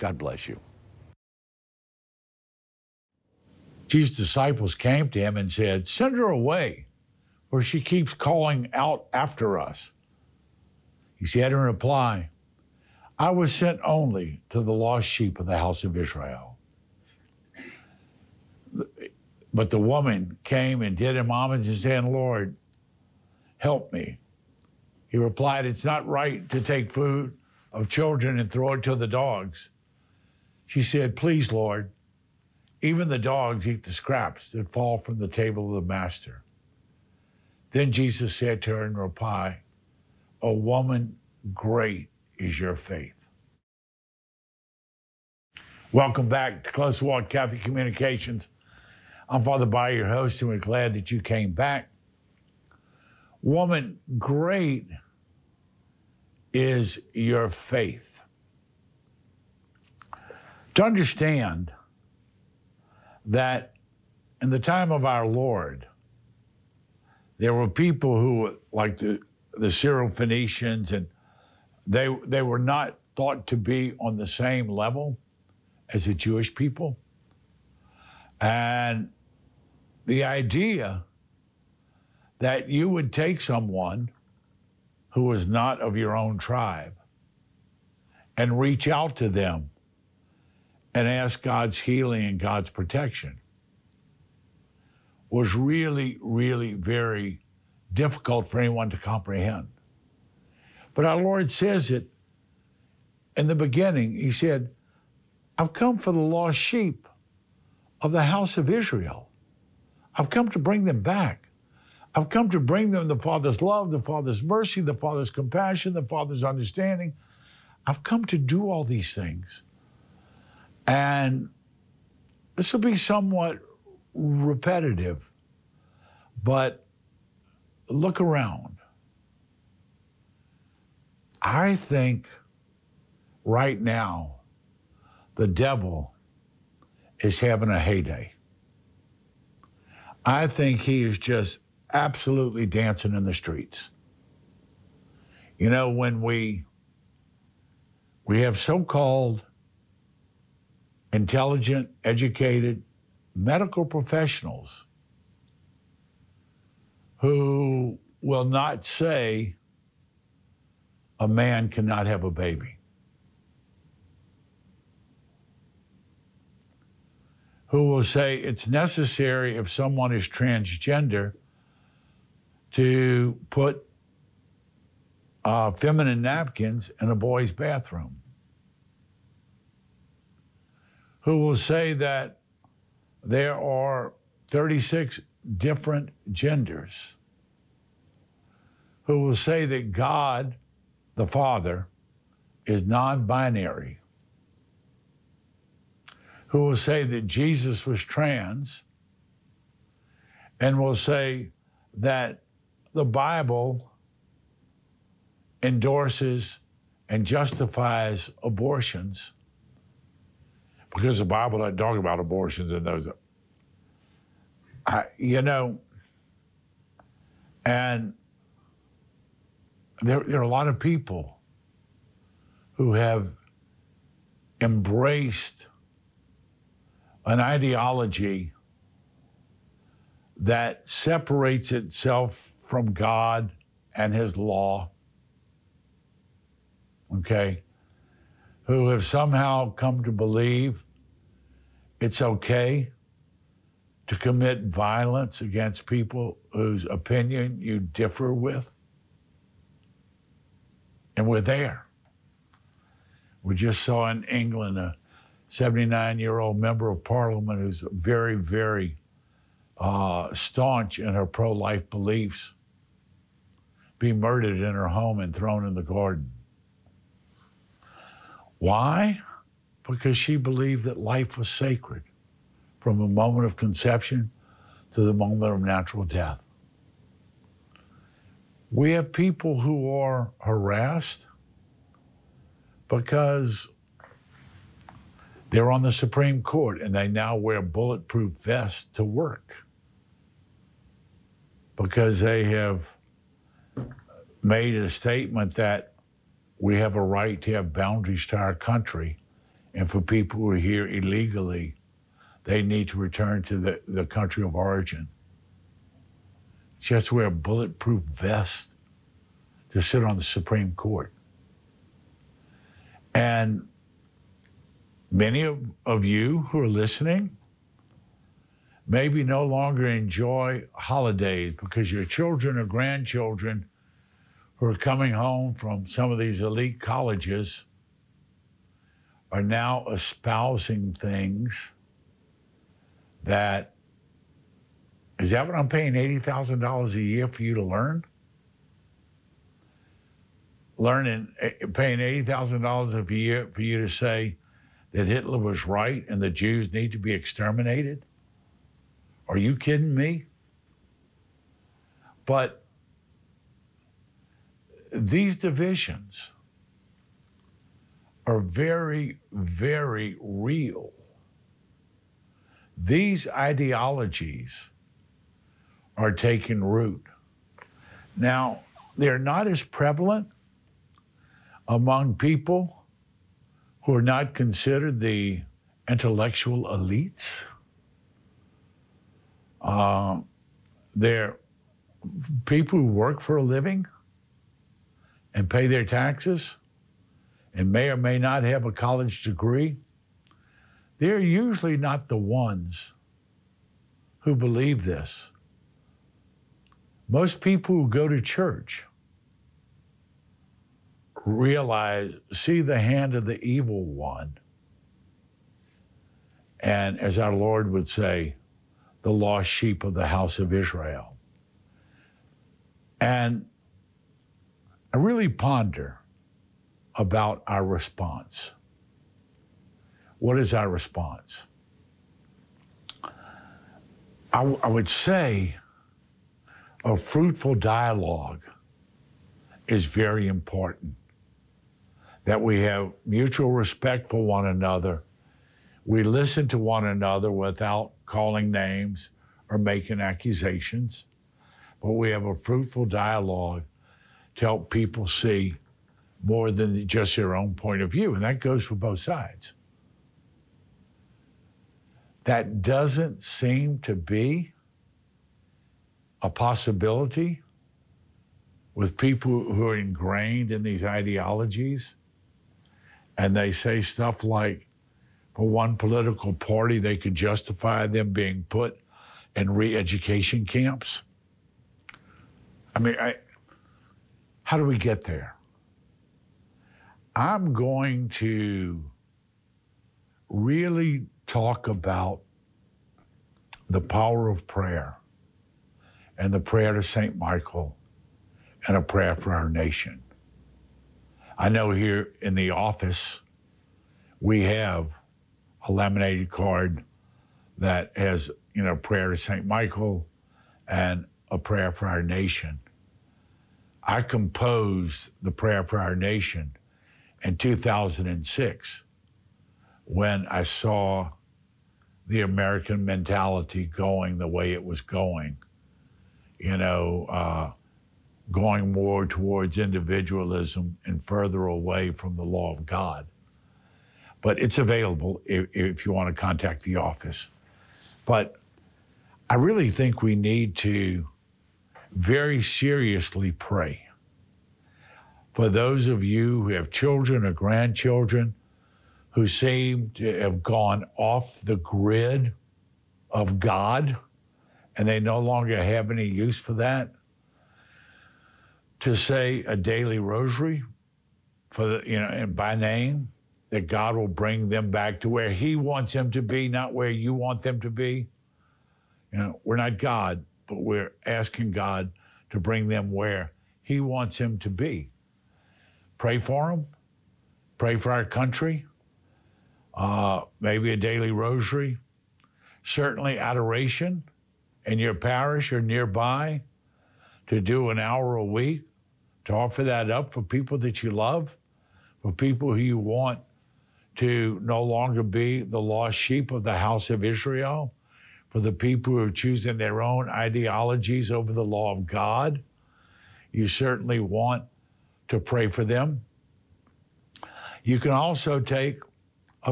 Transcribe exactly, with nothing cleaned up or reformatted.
God bless you. Jesus' disciples came to him and said, "Send her away, for she keeps calling out after us." He said in reply, "I was sent only to the lost sheep of the house of Israel." But the woman came and did him homage and said, "Lord, help me." He replied, "It's not right to take food of children and throw it to the dogs." She said, "Please, Lord, even the dogs eat the scraps that fall from the table of the master." Then Jesus said to her in reply, "O woman, great is your faith." Welcome back to Close Walk Catholic Communications. I'm Father By, your host, and we're glad that you came back. Woman, great is your faith. To understand that in the time of our Lord, there were people who, like the, the Syrophoenicians, and they, they were not thought to be on the same level as the Jewish people. And the idea that you would take someone who was not of your own tribe and reach out to them and ask God's healing and God's protection was really, really very difficult for anyone to comprehend. But our Lord says it in the beginning. He said, "I've come for the lost sheep of the house of Israel. I've come to bring them back. I've come to bring them the Father's love, the Father's mercy, the Father's compassion, the Father's understanding. I've come to do all these things." And this will be somewhat repetitive, but look around. I think right now the devil is having a heyday. I think he is just absolutely dancing in the streets. You know, when we we have so-called intelligent, educated medical professionals who will not say a man cannot have a baby, who will say it's necessary if someone is transgender to put uh, feminine napkins in a boy's bathroom, who will say that there are thirty-six different genders, who will say that God, the Father, is non-binary, who will say that Jesus was trans, and will say that the Bible endorses and justifies abortions because the Bible doesn't talk about abortions and those. I, you know, and there, there are a lot of people who have embraced an ideology that separates itself from God and his law, okay, who have somehow come to believe it's okay to commit violence against people whose opinion you differ with. And we're there. We just saw in England a seventy-nine-year-old member of parliament who's very, very uh, staunch in her pro-life beliefs be murdered in her home and thrown in the garden. Why? Because she believed that life was sacred from the moment of conception to the moment of natural death. We have people who are harassed because they're on the Supreme Court and they now wear bulletproof vests to work because they have made a statement that we have a right to have boundaries to our country And for people who are here illegally, they need to return to the, the country of origin. Just wear a bulletproof vest to sit on the Supreme Court. And many of, of you who are listening maybe no longer enjoy holidays because your children or grandchildren who are coming home from some of these elite colleges are now espousing things that, is that what I'm paying eighty thousand dollars a year for you to learn? Learning, paying eighty thousand dollars a year for you to say that Hitler was right and the Jews need to be exterminated? Are you kidding me? But these divisions are very, very real. These ideologies are taking root. Now, they're not as prevalent among people who are not considered the intellectual elites. Uh, they're people who work for a living and pay their taxes and may or may not have a college degree. They're usually not the ones who believe this. Most people who go to church realize, see the hand of the evil one. And as our Lord would say, the lost sheep of the house of Israel. And I really ponder about our response. What is our response? I, w- I would say a fruitful dialogue is very important. That we have mutual respect for one another. We listen to one another without calling names or making accusations. But we have a fruitful dialogue to help people see more than just their own point of view. And that goes for both sides. That doesn't seem to be a possibility with people who are ingrained in these ideologies. And they say stuff like, for one political party, they could justify them being put in re-education camps. I mean, I, how do we get there? I'm going to really talk about the power of prayer and the prayer to Saint Michael and a prayer for our nation. I know here in the office, we have a laminated card that has, you know, prayer to Saint Michael and a prayer for our nation. I composed the prayer for our nation in two thousand six when I saw the American mentality going the way it was going, you know, uh, going more towards individualism and further away from the law of God. But it's available if, if you want to contact the office. But I really think we need to very seriously pray for those of you who have children or grandchildren who seem to have gone off the grid of God and they no longer have any use for that, to say a daily rosary for the, you know, and by name, that God will bring them back to where He wants them to be, not where you want them to be. You know, we're not God, but we're asking God to bring them where He wants them to be. Pray for them. Pray for our country. Uh, maybe a daily rosary. Certainly adoration in your parish or nearby, to do an hour a week, to offer that up for people that you love, for people who you want to no longer be the lost sheep of the house of Israel, for the people who are choosing their own ideologies over the law of God. You certainly want to pray for them. You can also take